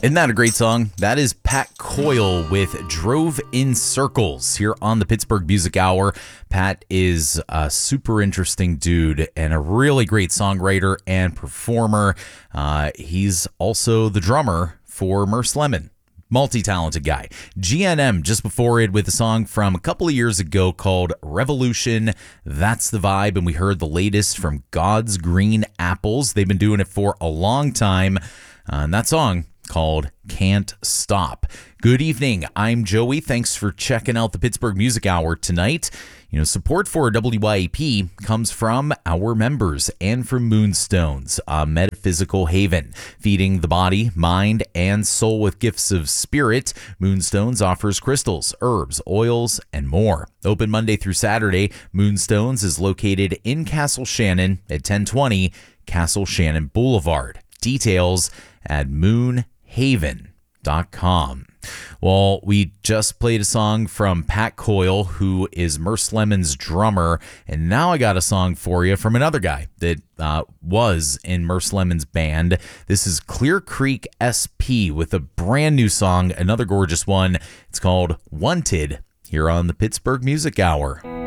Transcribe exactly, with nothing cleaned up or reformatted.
Isn't that a great song? That is Pat Coyle with Drove in Circles here on the Pittsburgh Music Hour. Pat is a super interesting dude and a really great songwriter and performer. Uh, he's also the drummer for Merce Lemon. Multi-talented guy. G N M just before it with a song from a couple of years ago called Revolution. That's the vibe, and we heard the latest from God's Green Apples. They've been doing it for a long time, uh, and that song called Can't Stop. Good evening. I'm Joey. Thanks for checking out the Pittsburgh Music Hour tonight. You know, support for W Y A P comes from our members and from Moonstones, a metaphysical haven, feeding the body, mind, and soul with gifts of spirit. Moonstones offers crystals, herbs, oils, and more. Open Monday through Saturday, Moonstones is located in Castle Shannon at ten twenty Castle Shannon Boulevard. Details at moon haven dot com. Well, we just played a song from Pat Coyle, who is Merce Lemon's drummer, and now I got a song for you from another guy that uh, was in Merce Lemon's band. This is Clear Creek S P with a brand new song, another gorgeous one. It's called Wanted, here on the Pittsburgh Music Hour.